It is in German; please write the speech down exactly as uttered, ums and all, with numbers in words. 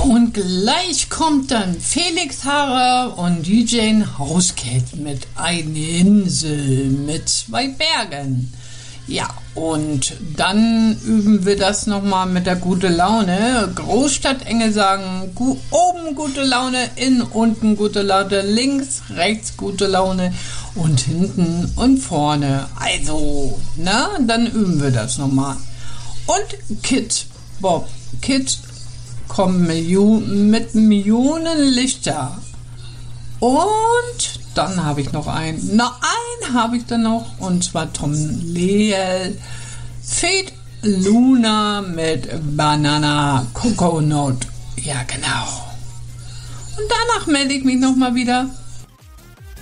Und gleich kommt dann Felix Harrer und D J Hauscat mit Eine Insel mit zwei Bergen. Ja, und dann üben wir das nochmal mit der gute Laune. Großstadtengel sagen, gu- oben gute Laune, innen, unten gute Laune, links, rechts gute Laune und hinten und vorne. Also, na, dann üben wir das nochmal. Und Kid Bob, Kid kommen Millio- mit Millionen Lichter. Und dann habe ich noch einen. Na, einen habe ich dann noch. Und zwar Tom Leel. Fate Luna mit Banana Coconut. Ja, genau. Und danach melde ich mich nochmal wieder.